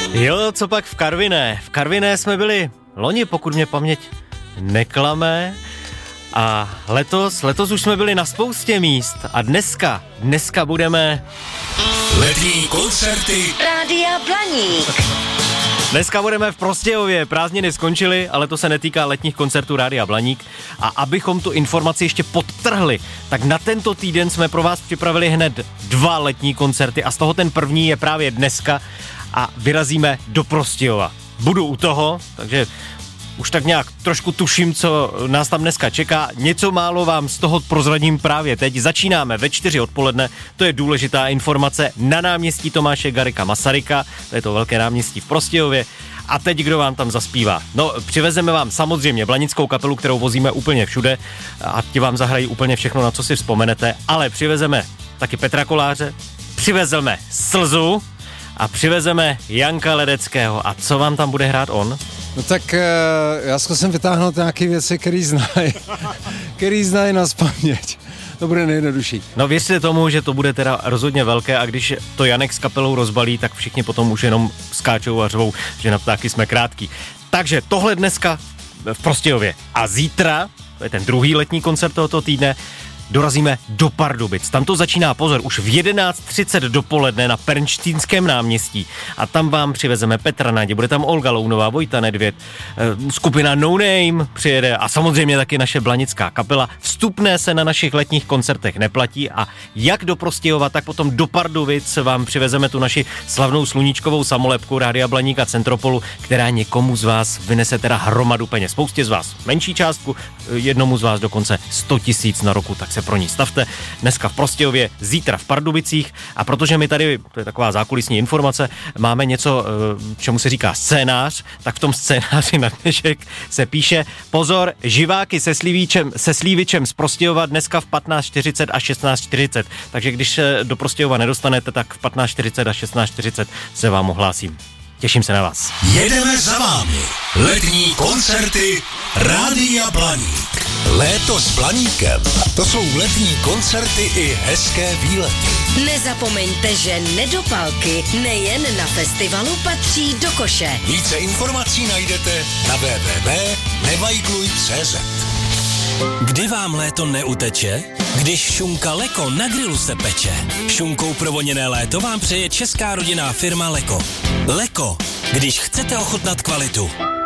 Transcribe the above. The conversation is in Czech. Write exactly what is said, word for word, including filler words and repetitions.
Jo, co pak v Karviné? V Karviné jsme byli loni, pokud mě paměť neklame. A letos, letos už jsme byli na spoustě míst. A dneska, dneska budeme... Letní koncerty Rádia Blaník. Dneska budeme v Prostějově, prázdniny skončily, ale to se netýká letních koncertů Rádia Blaník. A abychom tu informaci ještě podtrhli, tak na tento týden jsme pro vás připravili hned dva letní koncerty a z toho ten první je právě dneska a vyrazíme do Prostějova. Budu u toho, takže už tak nějak trošku tuším, co nás tam dneska čeká. Něco málo vám z toho prozradím právě teď. Začínáme ve čtyři odpoledne, to je důležitá informace, na náměstí Tomáše Garrigua Masaryka, to je to velké náměstí v Prostějově. A teď kdo vám tam zaspívá? No, přivezeme vám samozřejmě blanickou kapelu, kterou vozíme úplně všude a ti vám zahrají úplně všechno, na co si vzpomenete, ale přivezeme taky Petra Koláře, přivezeme Slzu a přivezeme Janka Ledeckého. A co vám tam bude hrát on? No tak já zkusím vytáhnout nějaké věci, který znají, který znají na spaměť. To bude nejjednodušší. No věřte tomu, že to bude teda rozhodně velké a když to Janek s kapelou rozbalí, tak všichni potom už jenom skáčou a řvou, že na ptáky jsme krátký. Takže tohle dneska v Prostějově. A zítra, to je ten druhý letní koncert tohoto týdne, dorazíme do Pardubic. Tam to začíná, pozor, už v jedenáct třicet dopoledne na Pernštínském náměstí. A tam vám přivezeme Petra Nadě, bude tam Olga Lounová, Vojta Nedvěd, skupina No Name přijede a samozřejmě taky naše blanická kapela. Vstupné se na našich letních koncertech neplatí a jak do Prostějova, tak potom do Pardubic vám přivezeme tu naši slavnou sluníčkovou samolepku Rádia Blaník a Centropolu, která někomu z vás vynese teda hromadu peněz. Spoustě z vás menší částku, jednomu z vás dokonce sto tisíc na roku, tak se pro ní stavte. Dneska v Prostějově, zítra v Pardubicích a protože my tady, to je taková zákulisní informace, máme něco, čemu se říká scénář, tak v tom scénáři na dnešek se píše pozor, živáky se Slívičem, se Slívičem z Prostějova dneska v patnáct čtyřicet a šestnáct čtyřicet. Takže když se do Prostějova nedostanete, tak v patnáct čtyřicet a šestnáct čtyřicet se vám ohlásím. Těším se na vás. jedeme za vámi. Letní koncerty Rádia Blaník. Léto s Blaníkem. To jsou letní koncerty i hezké výlety. Nezapomeňte, že nedopalky nejen na festivalu patří do koše. Více informací najdete na w w w tečka nevajgluj tečka cé zet. Kdy vám léto neuteče? Když šunka Leko na grilu se peče. Šunkou provoněné léto vám přeje česká rodinná firma Leko. Leko, když chcete ochutnat kvalitu.